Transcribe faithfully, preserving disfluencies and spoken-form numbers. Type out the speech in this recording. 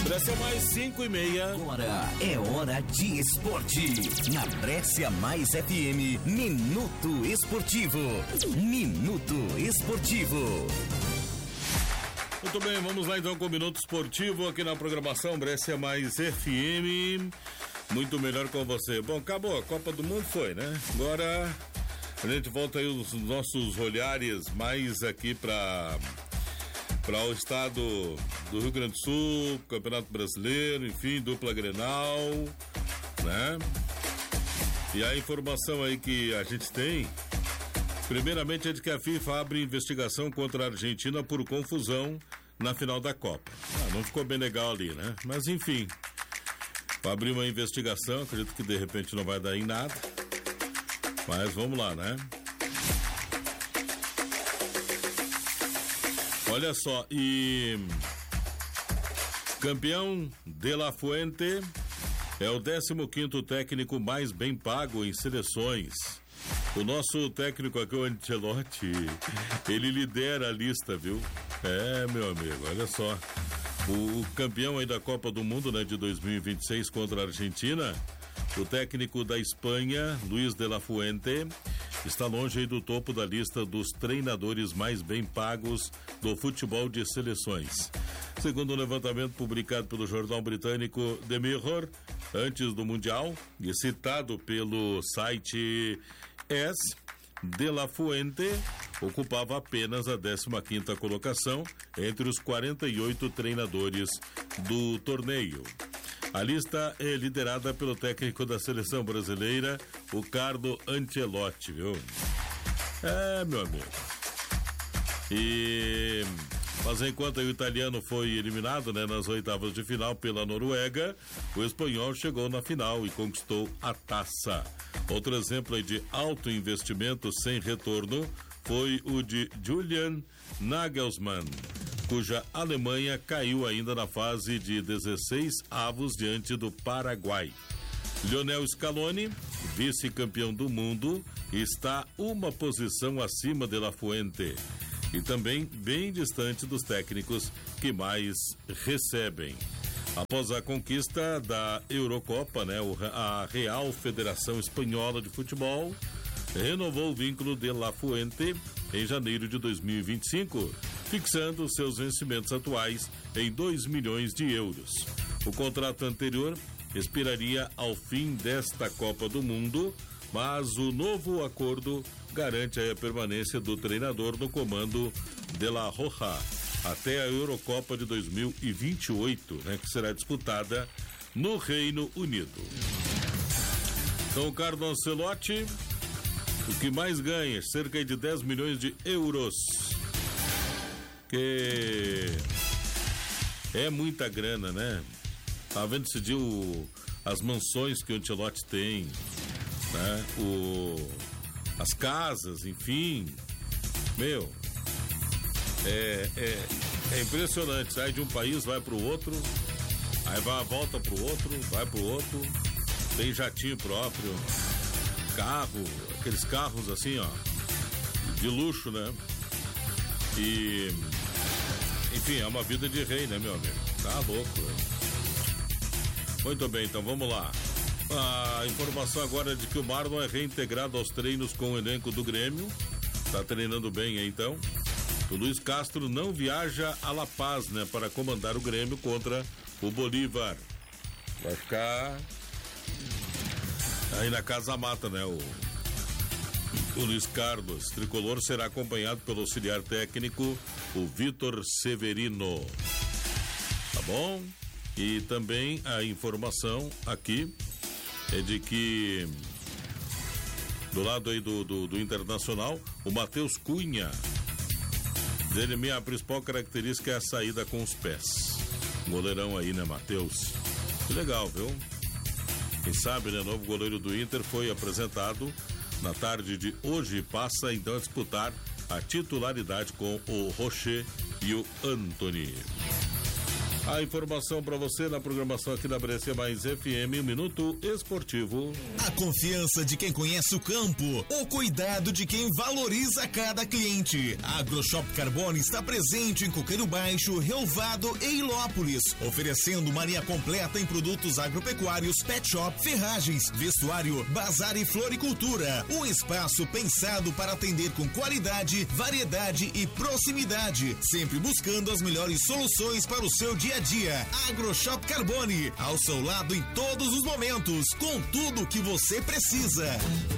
Brescia Mais cinco e meia. Agora é hora de esporte. Na Brescia Mais F M, Minuto Esportivo. Minuto Esportivo. Muito bem, vamos lá então com o Minuto Esportivo aqui na programação Brescia Mais F M. Muito melhor com você. Bom, acabou, a Copa do Mundo foi, né? Agora a gente volta aí os nossos olhares mais aqui para para o estado do Rio Grande do Sul, Campeonato Brasileiro, enfim, dupla Grenal, né? E a informação aí que a gente tem, primeiramente é de que a FIFA abre investigação contra a Argentina por confusão na final da Copa. Ah, não ficou bem legal ali, né? Mas enfim, vai abrir uma investigação, acredito que de repente não vai dar em nada, mas vamos lá, né? Olha só, e campeão De La Fuente é o décimo quinto técnico mais bem pago em seleções. O nosso técnico aqui, o Ancelotti, ele lidera a lista, viu? É, meu amigo, olha só. O campeão aí da Copa do Mundo, né, de dois mil e vinte e seis contra a Argentina, o técnico da Espanha, Luis de la Fuente, está longe aí do topo da lista dos treinadores mais bem pagos do futebol de seleções. Segundo um levantamento publicado pelo jornal britânico The Mirror, antes do Mundial, e citado pelo site S, De La Fuente ocupava apenas a décima quinta colocação entre os quarenta e oito treinadores do torneio. A lista é liderada pelo técnico da seleção brasileira, o Carlo Ancelotti, viu? É, meu amigo. E... Mas enquanto o italiano foi eliminado, né, nas oitavas de final pela Noruega, o espanhol chegou na final e conquistou a taça. Outro exemplo aí de alto investimento sem retorno foi o de Julian Nagelsmann, cuja Alemanha caiu ainda na fase de dezesseis avos diante do Paraguai. Lionel Scaloni, vice-campeão do mundo, está uma posição acima de La Fuente e também bem distante dos técnicos que mais recebem. Após a conquista da Eurocopa, né, a Real Federação Espanhola de Futebol renovou o vínculo de La Fuente em janeiro de dois mil e vinte e cinco, fixando seus vencimentos atuais em dois milhões de euros. O contrato anterior expiraria ao fim desta Copa do Mundo, mas o novo acordo garante a permanência do treinador no comando de La Roja até a Eurocopa de dois mil e vinte e oito, né, que será disputada no Reino Unido. Então, o Carlo Ancelotti, o que mais ganha, cerca de dez milhões de euros. Que é muita grana, né? Tá vendo esse dia o, as mansões que o Ancelotti tem, né? O, as casas, enfim. Meu, é, é, é impressionante. Sai de um país, vai pro outro, aí vai, volta pro outro, vai pro outro, tem jatinho próprio, carro, aqueles carros assim, ó, de luxo, né? E, enfim, é uma vida de rei, né, meu amigo? Tá louco, né? Muito bem, então vamos lá. A informação agora é de que o Marlon é reintegrado aos treinos com o elenco do Grêmio. Tá treinando bem aí, então. O Luiz Castro não viaja a La Paz, né, para comandar o Grêmio contra o Bolívar. Vai ficar aí na Casa Mata, né, o, o Luiz Carlos. Tricolor será acompanhado pelo auxiliar técnico, o Vitor Severino. Tá bom? E também a informação aqui é de que do lado aí do, do, do Internacional, o Matheus Cunha, dele, minha principal característica é a saída com os pés. Goleirão aí, né, Matheus? Que legal, viu? Quem sabe, né, novo goleiro do Inter foi apresentado na tarde de hoje e passa então a disputar a titularidade com o Rocher e o Antony. A informação para você na programação aqui da Brescia Mais F M, Minuto Esportivo. A confiança de quem conhece o campo, o cuidado de quem valoriza cada cliente. A AgroShop Carbone está presente em Coqueiro Baixo, Relvado e Ilópolis, oferecendo uma linha completa em produtos agropecuários, pet shop, ferragens, vestuário, bazar e floricultura. Um espaço pensado para atender com qualidade, variedade e proximidade, sempre buscando as melhores soluções para o seu dia a dia. AgroShop Carbone, ao seu lado em todos os momentos, com tudo o que você precisa.